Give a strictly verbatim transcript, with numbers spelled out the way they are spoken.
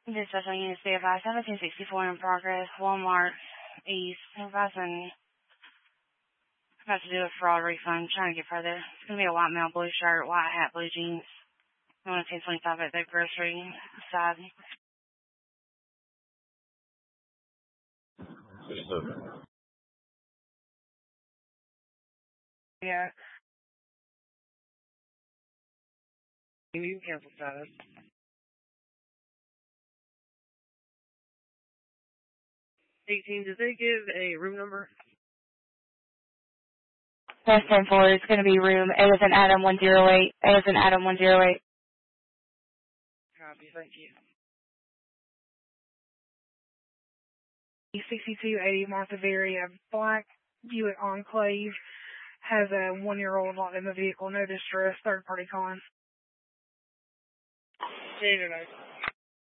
This special unit is advised seventeen sixty-four in progress, Walmart East. Advising about to do a fraud refund, trying to get further. It's going to be a white male, blue shirt, white hat, blue jeans. I want to ten twenty-five at the grocery side. Yeah. You can cancel status. eighteen, did they give a room number? That's ten four. It's going to be room A as in Adam one zero eight. A as in Adam one zero eight. Copy, thank you. sixty-two eighty Montevideo, black Buick Enclave, has a one-year-old locked in the vehicle, no distress, third-party calling. Day to night.